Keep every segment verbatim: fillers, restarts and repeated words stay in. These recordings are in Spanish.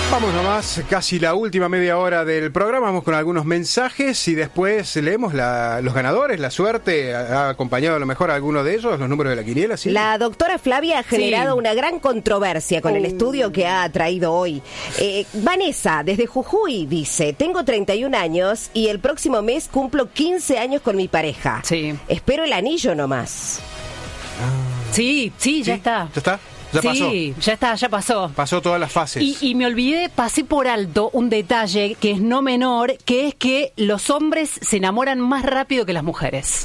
Vamos nomás, casi la última media hora del programa, vamos con algunos mensajes y después leemos la, los ganadores, la suerte, ha acompañado a lo mejor a alguno de ellos, los números de la quiniela, ¿sí? La doctora Flavia ha generado sí. una gran controversia con uh. el estudio que ha traído hoy. Eh, Vanessa, desde Jujuy, dice, tengo treinta y un años y el próximo mes cumplo quince años con mi pareja. Sí. Espero el anillo nomás. Ah. Sí, sí, ya ¿Sí? está. ¿Ya está? ¿Ya pasó? Sí, ya está, ya pasó. Pasó todas las fases. Y, y me olvidé, pasé por alto un detalle que es no menor, que es que los hombres se enamoran más rápido que las mujeres.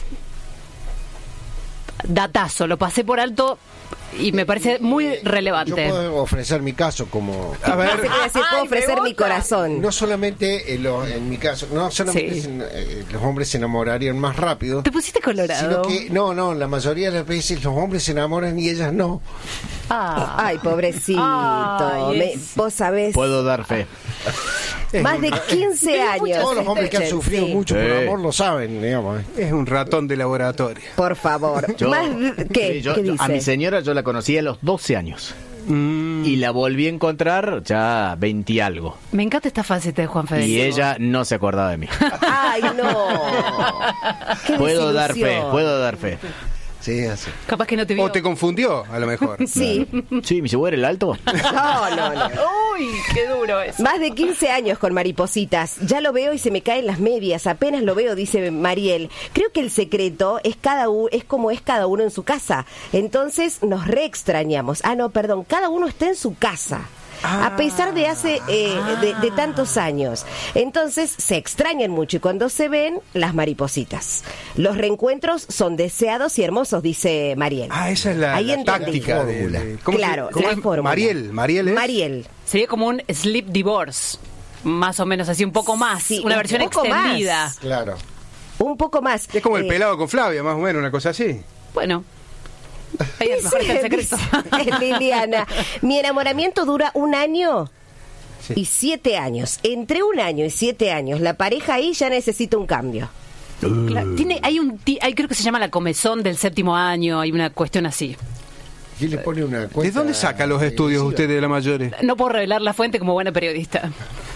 Datazo, lo pasé por alto y me parece muy relevante. Yo puedo ofrecer mi caso como... A ver, decir, puedo ofrecer mi corazón. No solamente en, lo, en mi caso, no solamente Sí. se, eh, los hombres se enamorarían más rápido. ¿Te pusiste colorado? Sino que, no, no, la mayoría de las veces los hombres se enamoran y ellas no. Ah. Ay, pobrecito. Ay, Me, es... vos sabés. Puedo dar fe. Más de quince años. Todos los hombres que han sufrido sí. mucho por Sí. amor lo saben, digamos. Es un ratón de laboratorio. Por favor. Yo, Más, ¿Qué? sí, yo- ¿Qué yo- dice? a mi señora yo la conocí a los doce años. Mm. Y la volví a encontrar ya veinte y algo. Me encanta esta faceta de Juan Federico. Y ella no se acordaba de mí. Ay, no. Qué Puedo dar fe, desilusión. puedo dar fe. Sí, así. Capaz que no te vio. O te confundió, a lo mejor. Sí. Sí, mi seguro era el alto. No, no, no. Uy, qué duro eso. Más de quince años con maripositas. Ya lo veo y se me caen las medias. Apenas lo veo, dice Mariel. Creo que el secreto es cada u- es como es cada uno en su casa. Entonces nos re extrañamos. Ah, no, perdón. Cada uno está en su casa. A pesar de hace eh, de, de tantos años. Entonces se extrañan mucho y cuando se ven, las maripositas. Los reencuentros son deseados y hermosos, dice Mariel. Ah, esa es la, Ahí la entendí. táctica. De, de- ¿cómo Claro, se- cómo la es? fórmula. Mariel, Mariel es... Mariel. Sería como un sleep divorce. Más o menos así, un poco más. Sí, una un versión poco extendida. más. Claro. Un poco más. Es como el Eh, pelado con Flavia, más o menos, una cosa así. Bueno. Ahí a lo mejor está el secreto. dice Liliana, mi enamoramiento dura un año Sí. y siete años. Entre un año y siete años, la pareja ahí ya necesita un cambio. Claro, tiene, hay un, ti- hay, creo que se llama la comezón del séptimo año, hay una cuestión así. ¿Quién le pone una ¿De cuenta dónde saca los estudios regresiva? usted de la mayores? No puedo revelar la fuente como buena periodista.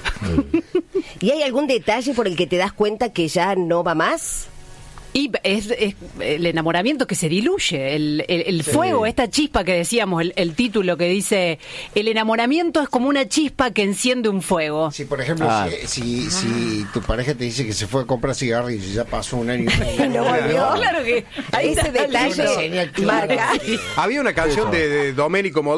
¿Y hay algún detalle por el que te das cuenta que ya no va más? Y es, es el enamoramiento que se diluye, el, el, el fuego, esta chispa que decíamos, el, el título que dice, el enamoramiento es como una chispa que enciende un fuego. Si, por ejemplo, Ah. si, si, si tu pareja te dice que se fue a comprar cigarrillos y ya pasó un año y medio, Y no volvió. Claro que ahí Ese está la detalle señal clara. marca. Había una canción de, de Domenico Modugno